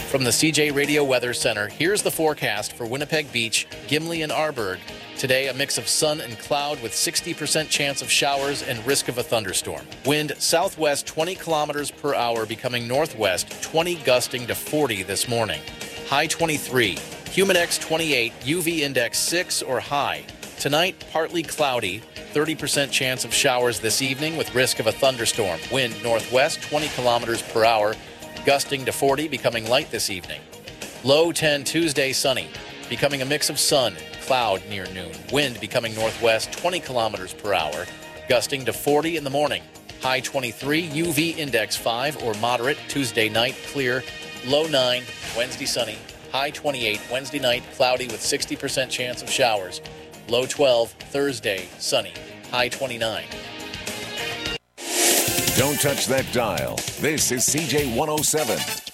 From the CJ Radio Weather Center, here's the forecast for Winnipeg Beach, Gimli, and Arborg. Today, a mix of sun and cloud with 60% chance of showers and risk of a thunderstorm. Wind southwest 20 kilometers per hour, becoming northwest 20, gusting to 40 this morning. High 23. Humidex 28, UV index 6 or high. Tonight, partly cloudy, 30% chance of showers this evening with risk of a thunderstorm. Wind northwest 20 kilometers per hour, gusting to 40, becoming light this evening. Low 10 Tuesday, sunny, becoming a mix of sun and cloud near noon. Wind becoming northwest 20 kilometers per hour, gusting to 40 in the morning. High 23, UV index 5 or moderate. Tuesday night, clear. Low 9, Wednesday sunny. High 28, Wednesday night, cloudy with 60% chance of showers. Low 12, Thursday, sunny. High 29. Don't touch that dial. This is CJ 107.